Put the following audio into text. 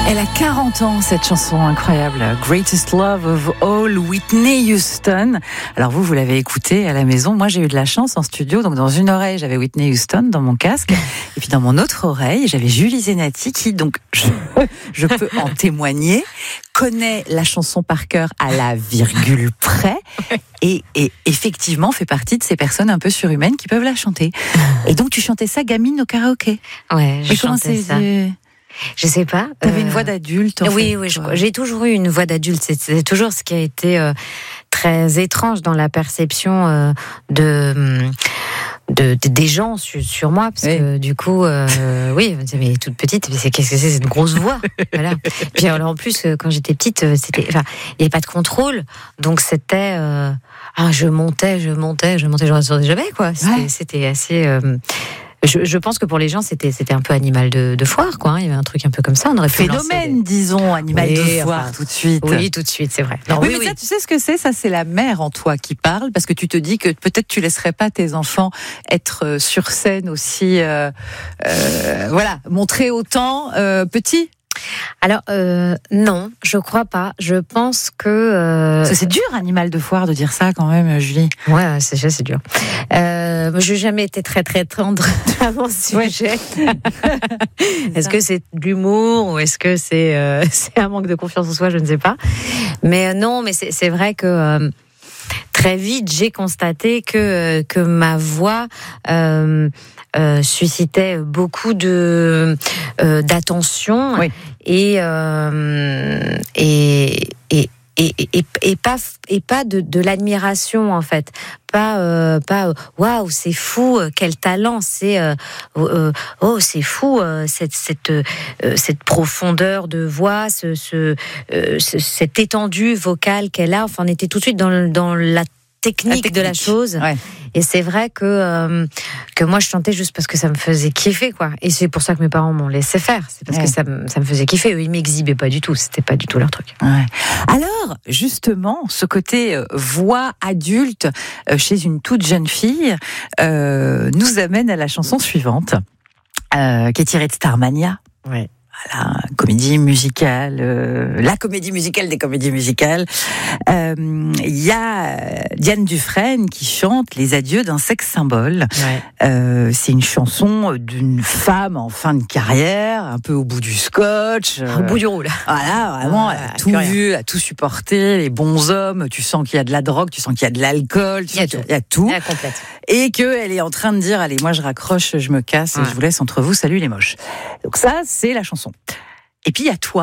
Elle a 40 ans, cette chanson incroyable, Greatest Love of All, Whitney Houston. Alors vous l'avez écoutée à la maison. Moi, j'ai eu de la chance en studio. Donc, dans une oreille, j'avais Whitney Houston dans mon casque. Et puis, dans mon autre oreille, j'avais Julie Zenati qui, donc, je peux en témoigner, connaît la chanson par cœur à la virgule près. Et effectivement, fait partie de ces personnes un peu surhumaines qui peuvent la chanter. Et donc, tu chantais ça gamine au karaoké. Ouais, je chantais ça. Je sais pas. T'avais une voix d'adulte. Oui, j'ai toujours eu une voix d'adulte. C'est toujours ce qui a été très étrange dans la perception des gens sur moi, parce que du coup, oui, mais toute petite, mais qu'est-ce que c'est cette grosse voix, voilà. Puis alors, en plus, quand j'étais petite, il n'y avait pas de contrôle, donc c'était, je montais, je rassurais jamais, quoi. C'était assez. Je pense que pour les gens, c'était un peu animal de foire, quoi. Il y avait un truc un peu comme ça. On aurait pu phénomène, disons, animal de foire, tout de suite. Oui, tout de suite, c'est vrai. Non, oui, mais ça, tu sais ce que c'est ? Ça, c'est la mère en toi qui parle, parce que tu te dis que peut-être tu laisserais pas tes enfants être sur scène aussi, montrer autant petits. Alors non, je crois pas. Je pense que c'est dur, animal de foire, de dire ça quand même, Julie. Ouais, c'est dur. Je n'ai jamais été très très tendre à mon sujet. Est-ce que c'est de l'humour ou est-ce que c'est un manque de confiance en soi ? Je ne sais pas. Mais non, mais c'est vrai que très vite j'ai constaté que ma voix suscitait beaucoup d'attention, oui. et pas de l'admiration, en fait, pas waouh, c'est fou, quel talent, c'est c'est fou, cette profondeur de voix, cette étendue vocale qu'elle a. Enfin, on était tout de suite dans la technique de la chose. Ouais. Et c'est vrai que moi je chantais juste parce que ça me faisait kiffer, quoi. Et c'est pour ça que mes parents m'ont laissé faire. C'est parce que ça me faisait kiffer. Eux, ils m'exhibaient pas du tout. C'était pas du tout leur truc. Ouais. Alors, justement, ce côté voix adulte chez une toute jeune fille nous amène à la chanson suivante, qui est tirée de Starmania. Ouais. Voilà, comédie musicale, la comédie musicale des comédies musicales. Il y a Diane Dufresne qui chante Les adieux d'un sexe symbole. Ouais. C'est une chanson d'une femme en fin de carrière, un peu au bout du scotch. Au bout du roule. Voilà, vraiment, elle a tout vu, elle a tout supporté, les bons hommes, tu sens qu'il y a de la drogue, tu sens qu'il y a de l'alcool, il y a tout. Et qu'elle est en train de dire, allez, moi je raccroche, je me casse, je vous laisse entre vous, salut les moches. Donc ça, c'est la chanson. Et puis il y a toi.